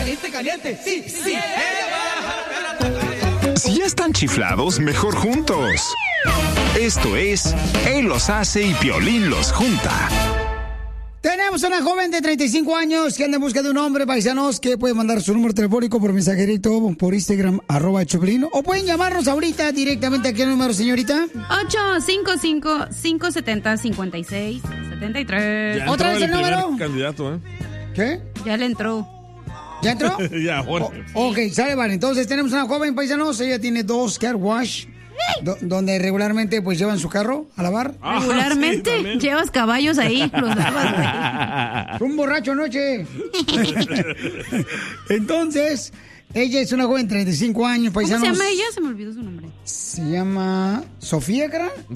Caliente, caliente, sí, sí. Si ya están chiflados, mejor juntos. Esto es Él los hace y Piolín los junta. Tenemos una joven de 35 años que anda en busca de un hombre, paisanos, que puede mandar su número telefónico por mensajerito, por Instagram, @Choplin, o pueden llamarnos ahorita directamente. ¿A qué número, señorita? 855-570-5673. ¿Otra vez el número? Candidato, ¿eh? ¿Qué? Ya le entró. ¿Ya entró? Ya, bueno. Ok, sale, vale. Entonces tenemos una joven, paisanos, ella tiene 2 car wash, donde regularmente pues llevan su carro a lavar. Regularmente llevas caballos ahí, los lavas, güey. Fue un borracho anoche. Entonces, ella es una joven de 35 años, paisanos. ¿Cómo se llama ella? Se me olvidó su nombre. Se llama Sofía, ¿cara?